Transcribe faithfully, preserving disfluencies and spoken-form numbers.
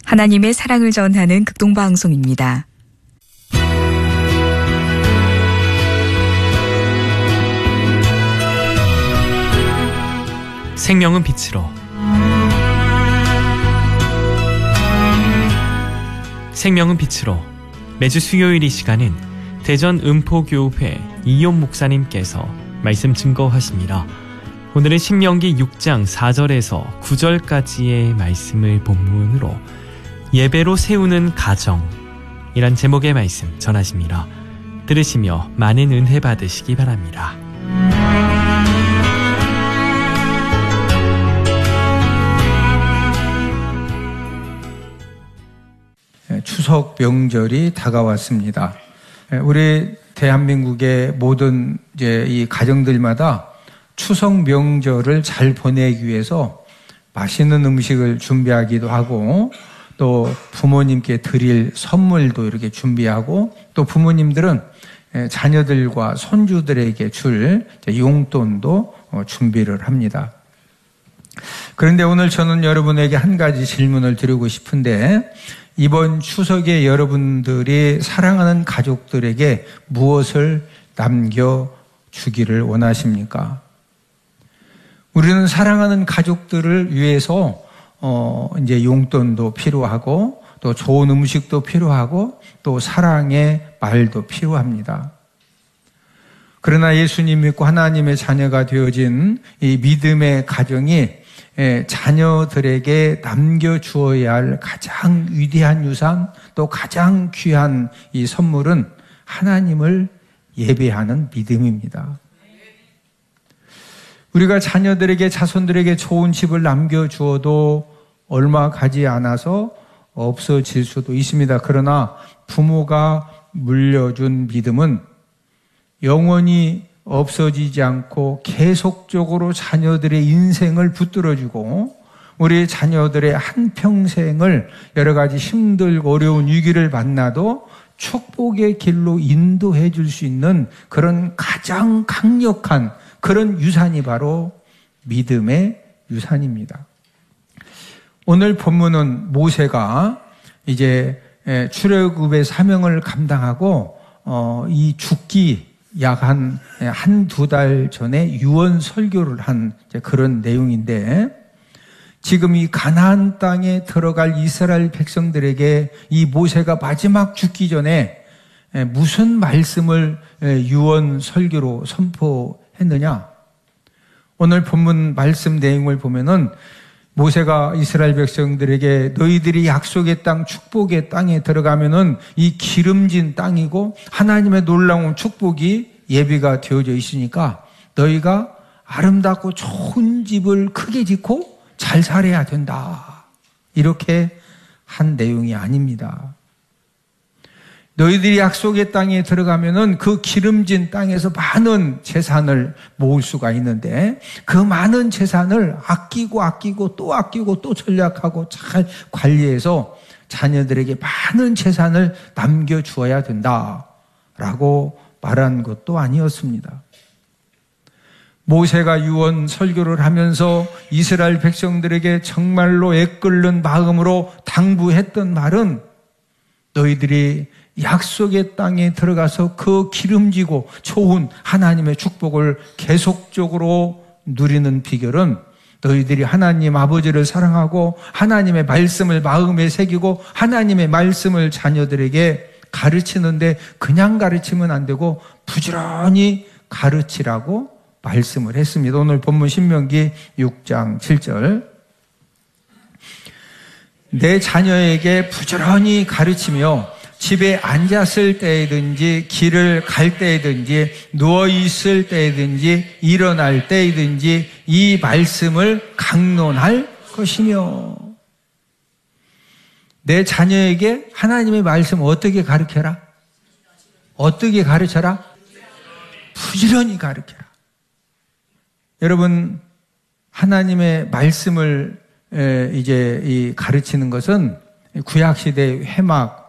하나님의 사랑을 전하는 극동방송입니다. 생명은 빛으로, 생명은 빛으로. 매주 수요일 이 시간은 대전 음포교회 이용 목사님께서 말씀 증거하십니다. 오늘은 신명기 육 장 사 절에서 구 절까지의 말씀을 본문으로 예배로 세우는 가정이란 제목의 말씀 전하십니다. 들으시며 많은 은혜 받으시기 바랍니다. 추석 명절이 다가왔습니다. 우리 대한민국의 모든 이제 이 가정들마다 추석 명절을 잘 보내기 위해서 맛있는 음식을 준비하기도 하고, 또 부모님께 드릴 선물도 이렇게 준비하고, 또 부모님들은 자녀들과 손주들에게 줄 용돈도 준비를 합니다. 그런데 오늘 저는 여러분에게 한 가지 질문을 드리고 싶은데, 이번 추석에 여러분들이 사랑하는 가족들에게 무엇을 남겨주기를 원하십니까? 우리는 사랑하는 가족들을 위해서 어 이제 용돈도 필요하고, 또 좋은 음식도 필요하고, 또 사랑의 말도 필요합니다. 그러나 예수님 믿고 하나님의 자녀가 되어진 이 믿음의 가정이 자녀들에게 남겨주어야 할 가장 위대한 유산, 또 가장 귀한 이 선물은 하나님을 예배하는 믿음입니다. 우리가 자녀들에게, 자손들에게 좋은 집을 남겨주어도 얼마 가지 않아서 없어질 수도 있습니다. 그러나 부모가 물려준 믿음은 영원히 없어지지 않고 계속적으로 자녀들의 인생을 붙들어주고, 우리 자녀들의 한평생을 여러 가지 힘들고 어려운 위기를 만나도 축복의 길로 인도해 줄 수 있는 그런 가장 강력한 그런 유산이 바로 믿음의 유산입니다. 오늘 본문은 모세가 이제 출애굽의 사명을 감당하고 어, 이 죽기 약 한, 한두 달 전에 유언 설교를 한 그런 내용인데, 지금 이 가나안 땅에 들어갈 이스라엘 백성들에게 이 모세가 마지막 죽기 전에 무슨 말씀을 유언 설교로 선포했느냐? 오늘 본문 말씀 내용을 보면은 모세가 이스라엘 백성들에게 너희들이 약속의 땅, 축복의 땅에 들어가면은 이 기름진 땅이고 하나님의 놀라운 축복이 예비가 되어져 있으니까 너희가 아름답고 좋은 집을 크게 짓고 잘 살아야 된다. 이렇게 한 내용이 아닙니다. 너희들이 약속의 땅에 들어가면은 그 기름진 땅에서 많은 재산을 모을 수가 있는데, 그 많은 재산을 아끼고 아끼고 또 아끼고 또 전략하고 잘 관리해서 자녀들에게 많은 재산을 남겨주어야 된다라고 말한 것도 아니었습니다. 모세가 유언 설교를 하면서 이스라엘 백성들에게 정말로 애끓는 마음으로 당부했던 말은, 너희들이 약속의 땅에 들어가서 그 기름지고 좋은 하나님의 축복을 계속적으로 누리는 비결은 너희들이 하나님 아버지를 사랑하고 하나님의 말씀을 마음에 새기고 하나님의 말씀을 자녀들에게 가르치는데 그냥 가르치면 안 되고 부지런히 가르치라고 말씀을 했습니다. 오늘 본문 신명기 육 장 칠 절, 내 자녀에게 부지런히 가르치며 집에 앉았을 때이든지 길을 갈 때이든지 누워있을 때이든지 일어날 때이든지 이 말씀을 강론할 것이며. 내 자녀에게 하나님의 말씀을 어떻게 가르쳐라? 어떻게 가르쳐라? 부지런히 가르쳐라. 여러분, 하나님의 말씀을 이제 이 가르치는 것은 구약시대의 회막